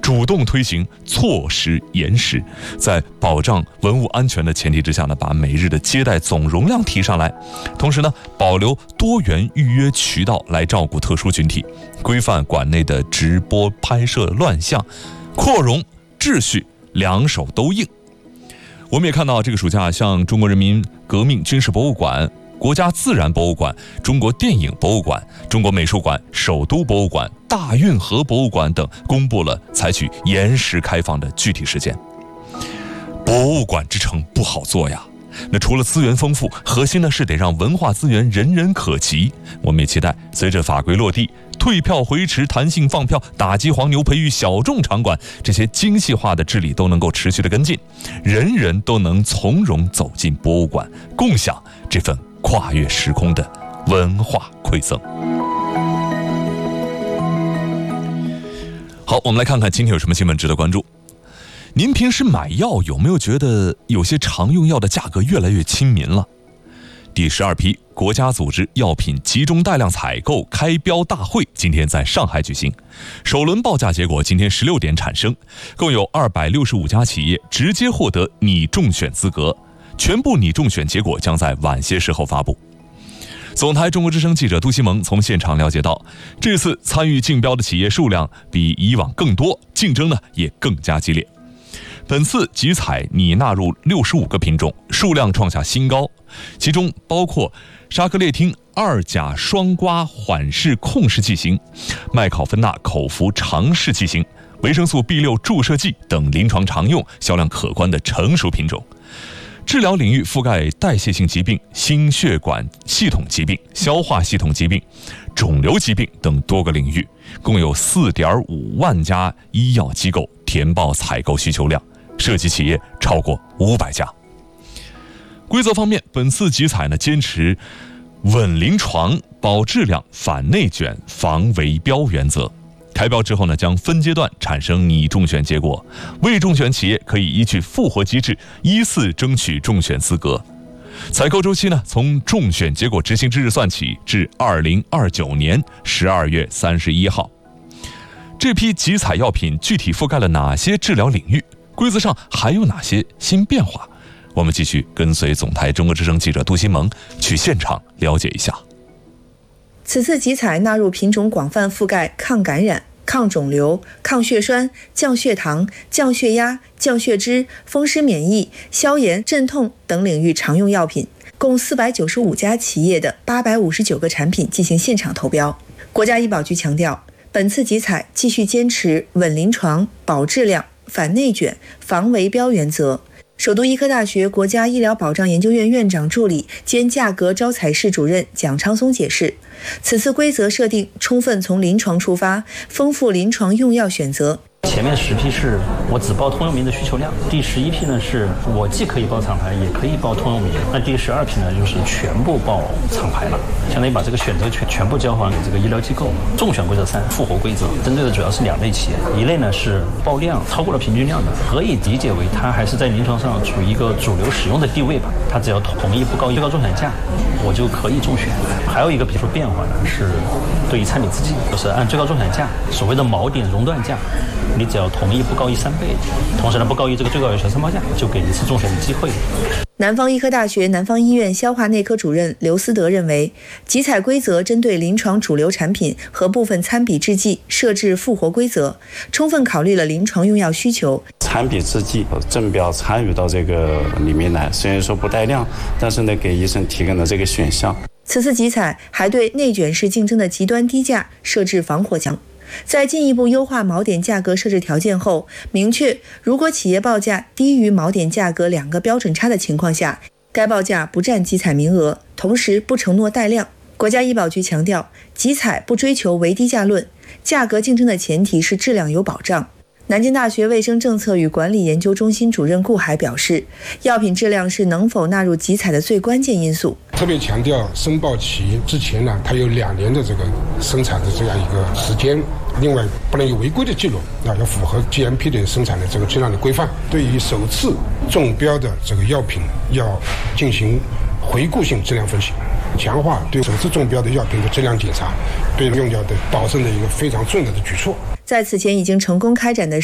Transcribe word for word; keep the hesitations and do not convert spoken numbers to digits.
主动推行错时延时，在保障文物安全的前提之下呢，把每日的接待总容量提上来，同时呢，保留多元预约渠道来照顾特殊群体，规范馆内的直播拍摄乱象，扩容秩序，两手都硬。我们也看到这个暑假，像中国人民革命军事博物馆、国家自然博物馆、中国电影博物馆、中国美术馆、首都博物馆、大运河博物馆等公布了采取延时开放的具体时间。博物馆之城不好做呀，那除了资源丰富，核心呢是得让文化资源人人可及。我们也期待随着法规落地，退票回池、弹性放票、打击黄牛、培育小众场馆，这些精细化的治理都能够持续的跟进，人人都能从容走进博物馆，共享这份跨越时空的文化馈赠。好，我们来看看今天有什么新闻值得关注。您平时买药有没有觉得有些常用药的价格越来越亲民了？第十二批国家组织药品集中带量采购开标大会今天在上海举行，首轮报价结果今天十六点产生，共有二百六十五家企业直接获得拟中选资格，全部拟中选结果将在晚些时候发布。总台中国之声记者杜西蒙从现场了解到，这次参与竞标的企业数量比以往更多，竞争呢也更加激烈。本次集采拟纳入六十五个品种，数量创下新高，其中包括沙克列汀二甲双胍缓释控制剂型、麦考芬纳口服常试剂型、维生素 B 六 注射剂等临床常用、销量可观的成熟品种。治疗领域覆盖代谢性疾病、心血管系统疾病、消化系统疾病、肿瘤疾病等多个领域，共有 四点五万家医药机构填报采购需求量，涉及企业超过五百家。规则方面，本次集采呢坚持稳临床、保质量、反内卷、防围标原则。开标之后呢，将分阶段产生拟中选结果，未中选企业可以依据复活机制依次争取中选资格。采购周期呢，从中选结果执行之日算起至二零二九年十二月三十一号。这批集采药品具体覆盖了哪些治疗领域？规则上还有哪些新变化？我们继续跟随总台中国之声记者杜新萌去现场了解一下。 此次集采纳入品种广泛覆盖抗感染、抗肿瘤、抗血栓、降血糖、降血压、降血脂、风湿免疫、消炎、镇痛等领域常用药品，共四百九十五家企业的八百五十九个产品进行现场投标。国家医保局强调，本次集采继续坚持稳临床、保质量、反内卷、防围标原则。首都医科大学国家医疗保障研究院院长助理兼价格招采室主任蒋昌松解释，此次规则设定充分从临床出发，丰富临床用药选择。 前面十批是我只报通用名的需求量，第十一批呢是我既可以报厂牌也可以报通用名，那第十二批呢就是全部报厂牌了，相当于把这个选择权全部交还给这个医疗机构。中选规则三复活规则针对的主要是两类企业，一类呢是报量超过了平均量的，可以理解为它还是在临床上处于一个主流使用的地位吧，它只要同意不高于最高中选价，我就可以中选。还有一个比如说变化呢是对于参比自己，就是按最高中选价所谓的锚点熔断价，你只要同意不高于三倍，同时呢不高于这个最高有效申报价，就给一次中选的机会。 南方医科大学南方医院消化内科主任刘思德认为，集采规则针对临床主流产品和部分参比制剂设置复活规则，充分考虑了临床用药需求。 参比制剂正标参与到这个里面来，虽然说不带量，但是呢给医生提供了这个选项。 此次集采还对内卷式竞争的极端低价设置防火墙。在进一步优化锚点价格设置条件后，明确如果企业报价低于锚点价格两个标准差的情况下，该报价不占集采名额，同时不承诺带量。国家医保局强调，集采不追求唯低价论，价格竞争的前提是质量有保障。南京大学卫生政策与管理研究中心主任顾海表示，药品质量是能否纳入集采的最关键因素。 特别强调申报期之前呢，它有两年的这个生产的这样一个时间，另外不能有违规的记录，啊，要符合 G M P 的生产的这个质量的规范。对于首次中标的这个药品，要进行回顾性质量分析，强化对首次中标的药品的质量检查，对用药的保证的一个非常重要的举措。 在此前已经成功开展的